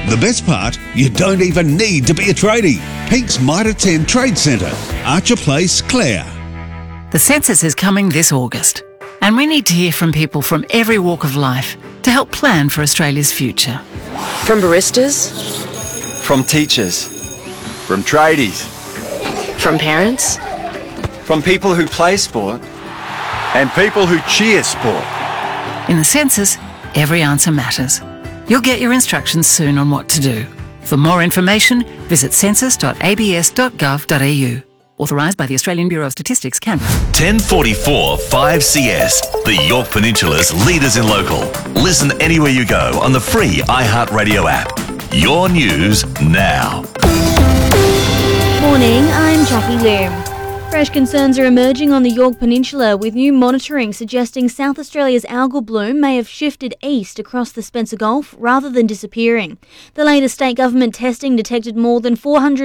The best part, you don't even need to be a tradie. Pink's Mitre 10 Trade Centre, Archer Place, Clare. The census is coming this August, and we need to hear from people from every walk of life to help plan for Australia's future. From baristas, from teachers, from tradies, from parents, from people who play sport, and people who cheer sport. In the census, every answer matters. You'll get your instructions soon on what to do. For more information, visit census.abs.gov.au. Authorised by the Australian Bureau of Statistics, Canberra. 1044 5CS, the York Peninsula's leaders in local. Listen anywhere you go on the free iHeartRadio app. Your news now. Morning, I'm Jackie Loom. Fresh concerns are emerging on the York Peninsula, with new monitoring suggesting South Australia's algal bloom may have shifted east across the Spencer Gulf rather than disappearing. The latest state government testing detected more than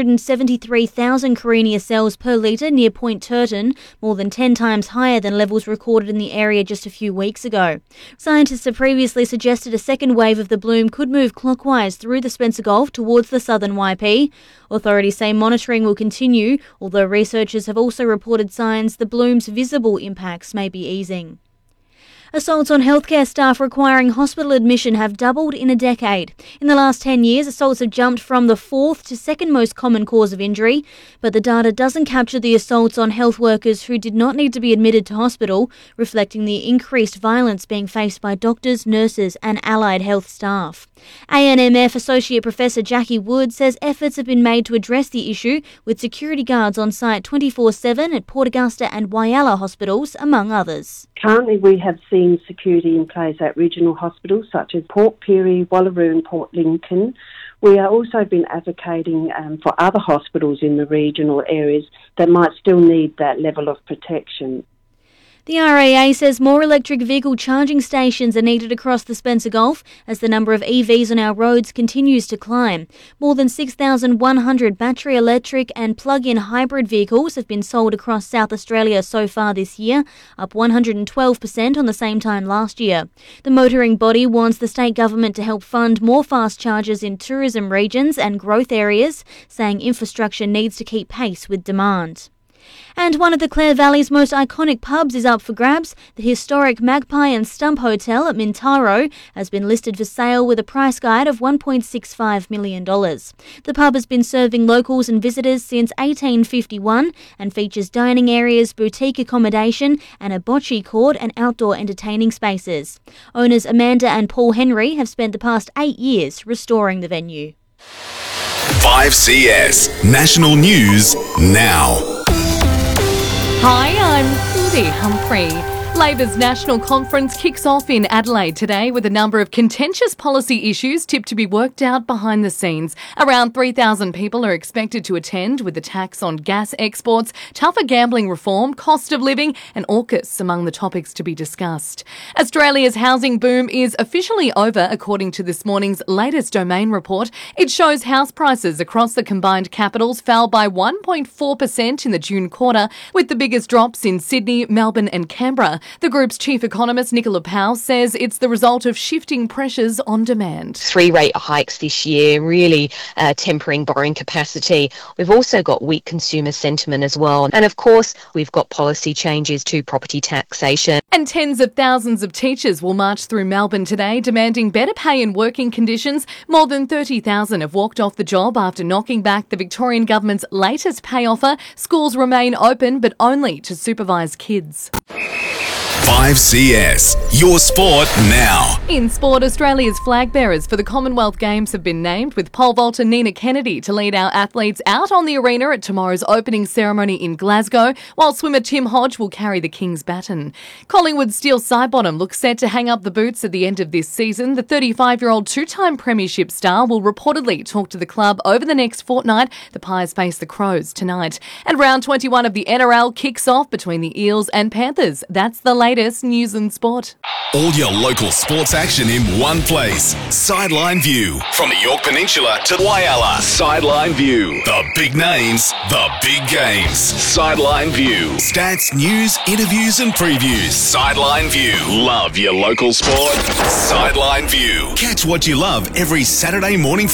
473,000 Karenia cells per litre near Point Turton, more than 10 times higher than levels recorded in the area just a few weeks ago. Scientists have previously suggested a second wave of the bloom could move clockwise through the Spencer Gulf towards the southern YP. Authorities say monitoring will continue, although researchers have also reported signs the bloom's visible impacts may be easing. Assaults on healthcare staff requiring hospital admission have doubled in a decade. In the last 10 years, assaults have jumped from the fourth to second most common cause of injury, but the data doesn't capture the assaults on health workers who did not need to be admitted to hospital, reflecting the increased violence being faced by doctors, nurses and allied health staff. ANMF Associate Professor Jackie Wood says efforts have been made to address the issue, with security guards on site 24/7 at Port Augusta and Whyalla hospitals, among others. Currently, we have seen security in place at regional hospitals such as Port Pirie, Wallaroo and Port Lincoln. We have also been advocating for other hospitals in the regional areas that might still need that level of protection. The RAA says more electric vehicle charging stations are needed across the Spencer Gulf as the number of EVs on our roads continues to climb. More than 6,100 battery electric and plug-in hybrid vehicles have been sold across South Australia so far this year, up 112% on the same time last year. The motoring body wants the state government to help fund more fast chargers in tourism regions and growth areas, saying infrastructure needs to keep pace with demand. And one of the Clare Valley's most iconic pubs is up for grabs. The historic Magpie and Stump Hotel at Mintaro has been listed for sale with a price guide of $1.65 million. The pub has been serving locals and visitors since 1851 and features dining areas, boutique accommodation and a bocce court and outdoor entertaining spaces. Owners Amanda and Paul Henry have spent the past 8 years restoring the venue. 5CS, National News Now. Hi, I'm Cindy Humphrey. Labor's National Conference kicks off in Adelaide today with a number of contentious policy issues tipped to be worked out behind the scenes. Around 3,000 people are expected to attend, with the tax on gas exports, tougher gambling reform, cost of living and AUKUS among the topics to be discussed. Australia's housing boom is officially over, according to this morning's latest Domain report. It shows house prices across the combined capitals fell by 1.4% in the June quarter, with the biggest drops in Sydney, Melbourne and Canberra. The group's chief economist, Nicola Powell, says it's the result of shifting pressures on demand. 3 rate hikes this year, really tempering borrowing capacity. We've also got weak consumer sentiment as well. And of course, we've got policy changes to property taxation. And tens of thousands of teachers will march through Melbourne today, demanding better pay and working conditions. More than 30,000 have walked off the job after knocking back the Victorian government's latest pay offer. Schools remain open, but only to supervise kids. 5CS, your sport now. In sport, Australia's flag bearers for the Commonwealth Games have been named, with pole vaulter Nina Kennedy to lead our athletes out on the arena at tomorrow's opening ceremony in Glasgow, while swimmer Tim Hodge will carry the King's baton. Collingwood's Steel Sidebottom looks set to hang up the boots at the end of this season. The 35-year-old two-time premiership star will reportedly talk to the club over the next fortnight. The Pies face the Crows tonight. And round 21 of the NRL kicks off between the Eels and Panthers. That's the latest news and sport. All your local sports action in one place. Sideline View. From the York Peninsula to Whyalla. Sideline View. The big names, the big games. Sideline View. Stats, news, interviews and previews. Sideline View. Love your local sport? Sideline View. Catch what you love every Saturday morning